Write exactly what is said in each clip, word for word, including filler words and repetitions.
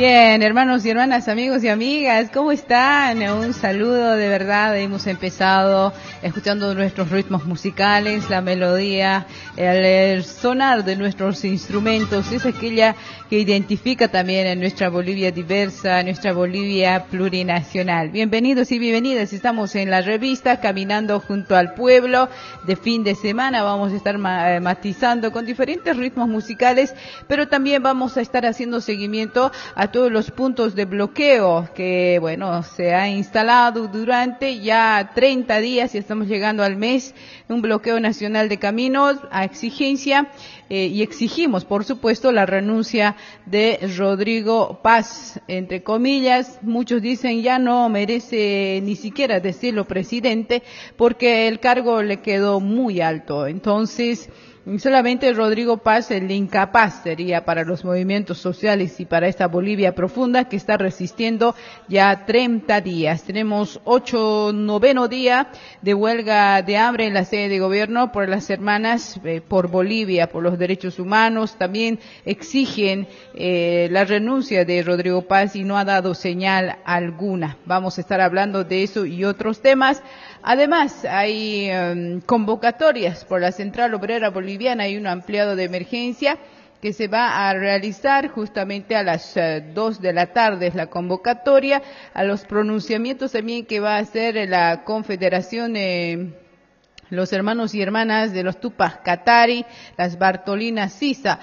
Bien, hermanos y hermanas, amigos y amigas, ¿cómo están? Un saludo de verdad. Hemos empezado escuchando nuestros ritmos musicales, la melodía, el sonar de nuestros instrumentos. Es aquella que identifica también a nuestra Bolivia diversa, nuestra Bolivia plurinacional. Bienvenidos y bienvenidas. Estamos en la revista Caminando junto al Pueblo de fin de semana. Vamos a estar matizando con diferentes ritmos musicales, pero también vamos a estar haciendo seguimiento a todos los puntos de bloqueo que, bueno, se ha instalado durante ya treinta días y estamos llegando al mes, un bloqueo nacional de caminos a exigencia eh, y exigimos, por supuesto, la renuncia de Rodrigo Paz, entre comillas. Muchos dicen ya no merece ni siquiera decirlo presidente porque el cargo le quedó muy alto. Entonces, solamente Rodrigo Paz, el incapaz, sería para los movimientos sociales y para esta Bolivia profunda que está resistiendo ya treinta días. Tenemos ocho, noveno día de huelga de hambre en la sede de gobierno por las hermanas eh, por Bolivia, por los derechos humanos. También exigen eh, la renuncia de Rodrigo Paz y no ha dado señal alguna. Vamos a estar hablando de eso y otros temas. Además, hay um, convocatorias por la Central Obrera Boliviana. Hay un ampliado de emergencia que se va a realizar justamente a las uh, dos de la tarde, es la convocatoria, a los pronunciamientos también que va a hacer la Confederación, eh, los hermanos y hermanas de los Tupac Katari, las Bartolinas Sisa,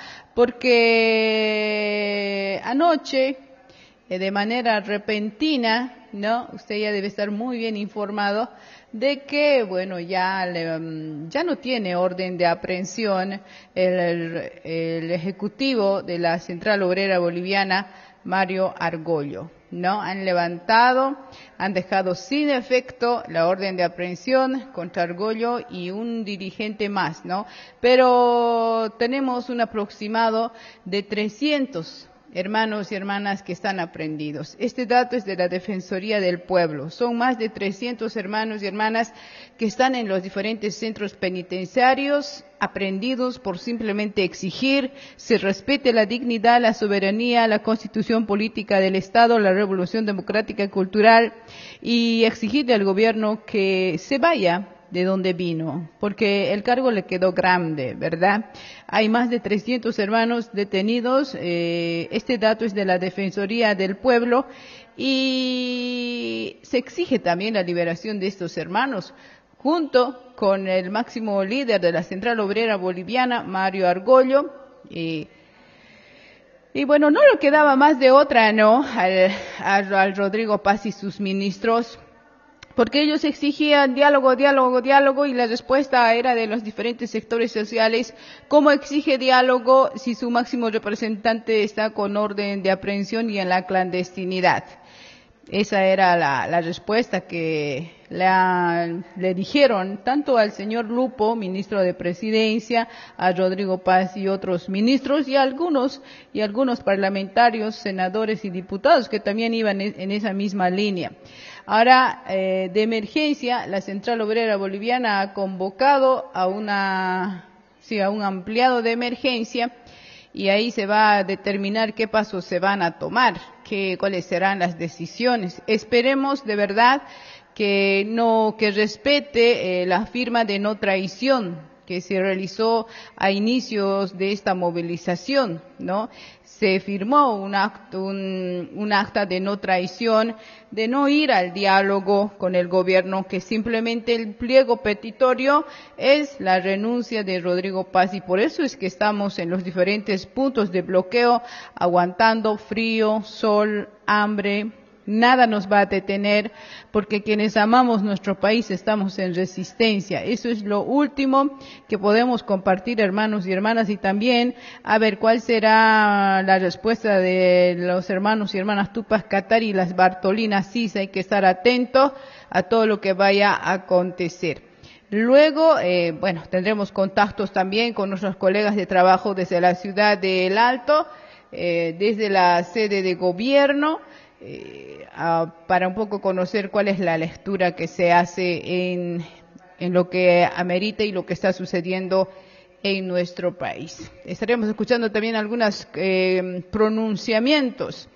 porque anoche, eh, de manera repentina, ¿no? Usted ya debe estar muy bien informado de que, bueno, ya, le, ya no tiene orden de aprehensión el, el, el ejecutivo de la Central Obrera Boliviana, Mario Argollo, ¿no? Han levantado, han dejado sin efecto la orden de aprehensión contra Argollo y un dirigente más, ¿no? Pero tenemos un aproximado de trescientos hermanos y hermanas que están aprehendidos. Este dato es de la Defensoría del Pueblo. Son más de trescientos hermanos y hermanas que están en los diferentes centros penitenciarios aprehendidos por simplemente exigir se respete la dignidad, la soberanía, la constitución política del Estado, la revolución democrática y cultural, y exigirle al gobierno que se vaya de donde vino, porque el cargo le quedó grande, ¿verdad? Hay más de trescientos hermanos detenidos, eh, este dato es de la Defensoría del Pueblo, y se exige también la liberación de estos hermanos, junto con el máximo líder de la Central Obrera Boliviana, Mario Argollo, y Y bueno, no le quedaba más de otra, ¿no? Al, al, al Rodrigo Paz y sus ministros, porque ellos exigían diálogo, diálogo, diálogo, y la respuesta era de los diferentes sectores sociales: ¿cómo exige diálogo si su máximo representante está con orden de aprehensión y en la clandestinidad? Esa era la, la respuesta que la, le dijeron tanto al señor Lupo, ministro de Presidencia, a Rodrigo Paz y otros ministros, y a algunos, y algunos parlamentarios, senadores y diputados que también iban en esa misma línea. Ahora, eh, de emergencia, la Central Obrera Boliviana ha convocado a una, sí, a un ampliado de emergencia, y ahí se va a determinar qué pasos se van a tomar, qué, cuáles serán las decisiones. Esperemos de verdad que no, que respete eh, la firma de no traición que se realizó a inicios de esta movilización, ¿no? Se firmó un acto, un, un acta de no traición, de no ir al diálogo con el gobierno, que simplemente el pliego petitorio es la renuncia de Rodrigo Paz, y por eso es que estamos en los diferentes puntos de bloqueo, aguantando frío, sol, hambre. Nada nos va a detener, porque quienes amamos nuestro país estamos en resistencia. Eso es lo último que podemos compartir, hermanos y hermanas, y también a ver cuál será la respuesta de los hermanos y hermanas Tupac Katari y las Bartolinas Sisa. Hay que estar atentos a todo lo que vaya a acontecer. Luego, eh, bueno, tendremos contactos también con nuestros colegas de trabajo desde la ciudad de El Alto, eh, desde la sede de gobierno, Eh, uh, para un poco conocer cuál es la lectura que se hace en, en lo que amerita y lo que está sucediendo en nuestro país. Estaremos escuchando también algunos eh, pronunciamientos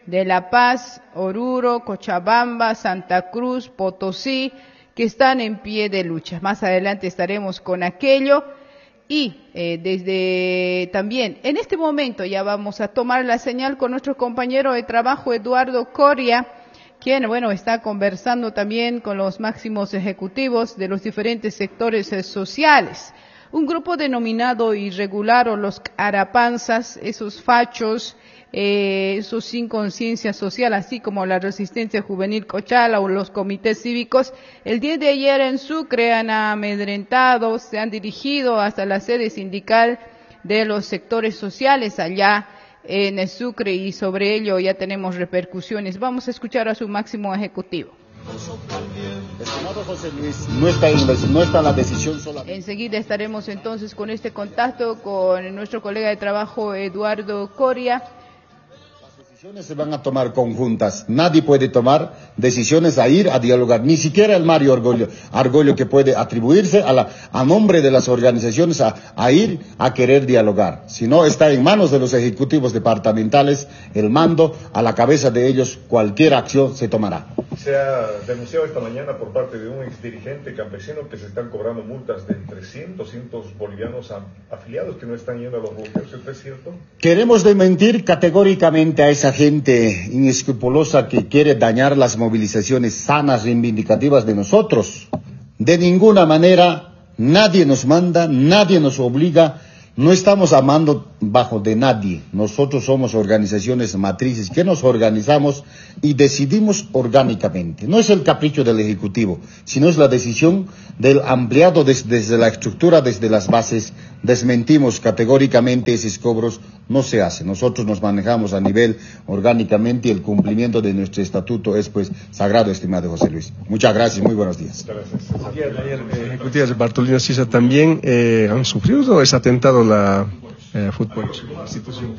de La Paz, Oruro, Cochabamba, Santa Cruz, Potosí, que están en pie de lucha. Más adelante estaremos con aquello. Y eh, desde también, en este momento ya vamos a tomar la señal con nuestro compañero de trabajo Eduardo Coria, quien, bueno, está conversando también con los máximos ejecutivos de los diferentes sectores eh, sociales. Un grupo denominado irregular o los arapanzas, esos fachos, eh, esos sin conciencia social, así como la resistencia juvenil Cochala o los comités cívicos, el día de ayer en Sucre han amedrentado, se han dirigido hasta la sede sindical de los sectores sociales allá en Sucre, y sobre ello ya tenemos repercusiones. Vamos a escuchar a su máximo ejecutivo. Estimado José Luis, no está, en la, no está en la decisión solamente. Enseguida estaremos entonces con este contacto con nuestro colega de trabajo Eduardo Coria. Las decisiones se van a tomar conjuntas. Nadie puede tomar decisiones a ir a dialogar. Ni siquiera el Mario Argollo, Argollo que puede atribuirse a, la, a nombre de las organizaciones a, a ir a querer dialogar. Si no, está en manos de los ejecutivos departamentales el mando. A la cabeza de ellos cualquier acción se tomará. Se ha denunciado esta mañana por parte de un exdirigente campesino que se están cobrando multas de entre cien, doscientos bolivianos a, afiliados que no están yendo a los bloqueos. ¿Esto es cierto? Queremos desmentir categóricamente a esa gente inescrupulosa que quiere dañar las movilizaciones sanas, reivindicativas de nosotros. De ninguna manera, nadie nos manda, nadie nos obliga. No estamos amando bajo de nadie. Nosotros somos organizaciones matrices que nos organizamos y decidimos orgánicamente. No es el capricho del Ejecutivo, sino es la decisión del ampliado des, desde la estructura, desde las bases. Desmentimos categóricamente esos cobros, no se hace. Nosotros nos manejamos a nivel orgánicamente y el cumplimiento de nuestro estatuto es pues sagrado, estimado José Luis. Muchas gracias, muy buenos días. Ayer, ayer, ejecutivas de Bartolina Sisa también eh, han sufrido ese atentado la eh, fútbol institución.